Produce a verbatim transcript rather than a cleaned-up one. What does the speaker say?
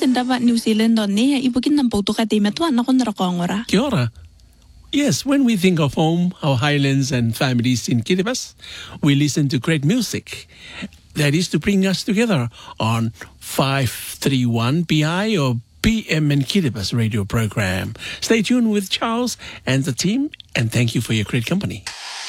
sindava New Zealand on ne ibukin ng boto ka team ito na kon rakongora. Kia ora. Yes, when we think of home, our highlands and families in Kiribati, we listen to great music. That is to bring us together on five thirty-one P I or P M in Kiribati radio program. Stay tuned with Charles and the team, and thank you for your great company.